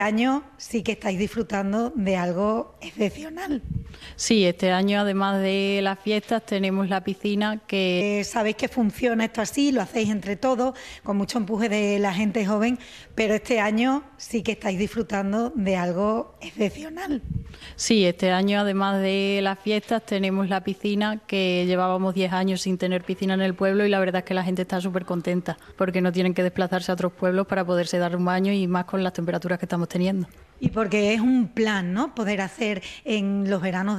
Año sí que estáis disfrutando de algo excepcional. Sí, este año además de las fiestas tenemos la piscina que... Sabéis que funciona esto así, lo hacéis entre todos, con mucho empuje de la gente joven, pero este año sí que estáis disfrutando de algo excepcional. Sí, este año además de las fiestas tenemos la piscina que llevábamos 10 años sin tener piscina en el pueblo y la verdad es que la gente está súper contenta porque no tienen que desplazarse a otros pueblos para poderse dar un baño y más con las temperaturas que estamos teniendo. Y porque es un plan, ¿no? Poder hacer en los veranos